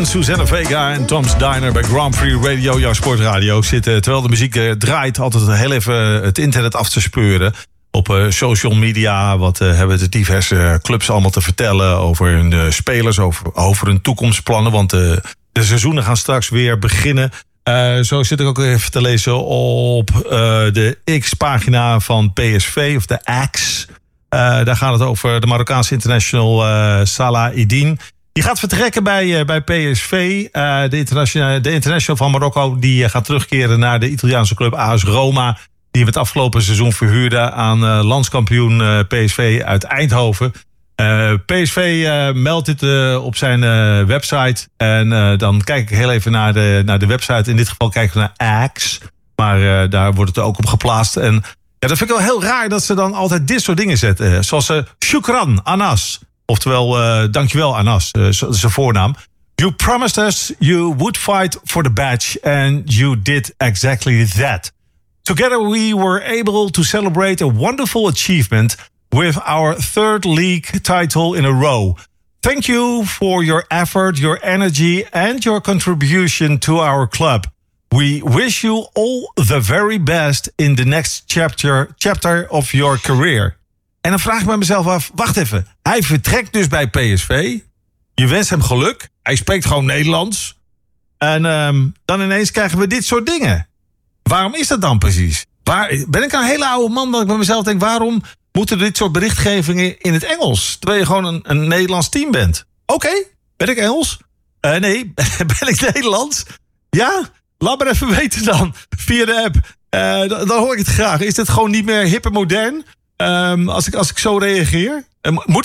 Morgen, Susanna Vega en Tom's Diner bij Grand Prix Radio, jouw sportradio. Zitten, terwijl de muziek draait, altijd heel even het internet af te speuren. Op social media, wat hebben de diverse clubs allemaal te vertellen over hun spelers, over hun toekomstplannen. Want de seizoenen gaan straks weer beginnen. Zo zit ik ook even te lezen op de X-pagina van PSV, of de X. Daar gaat het over de Marokkaanse international Salah Eddine. Die gaat vertrekken bij PSV. De international van Marokko die gaat terugkeren naar de Italiaanse club AS Roma. Die hem het afgelopen seizoen verhuurde aan landskampioen PSV uit Eindhoven. PSV meldt dit op zijn website. En dan kijk ik heel even naar de website. In dit geval kijken we naar X. Maar daar wordt het ook op geplaatst. En ja, dat vind ik wel heel raar dat ze dan altijd dit soort dingen zetten. Zoals Shukran, Anas. Oftewel, dankjewel Anas, zijn voornaam. You promised us you would fight for the badge. And you did exactly that. Together we were able to celebrate a wonderful achievement with our third league title in a row. Thank you for your effort, your energy and your contribution to our club. We wish you all the very best in the next chapter of your career. En dan vraag ik me mezelf af, wacht even. Hij vertrekt dus bij PSV. Je wenst hem geluk. Hij spreekt gewoon Nederlands. En dan ineens krijgen we dit soort dingen. Waarom is dat dan precies? Ben ik een hele oude man dat ik bij mezelf denk, waarom moeten dit soort berichtgevingen in het Engels? Terwijl je gewoon een Nederlands team bent. Oké, ben ik Engels? Nee, ben ik Nederlands? Ja? Laat maar even weten dan. Via de app. Dan hoor ik het graag. Is dit gewoon niet meer hip en modern? Als ik zo reageer? Moet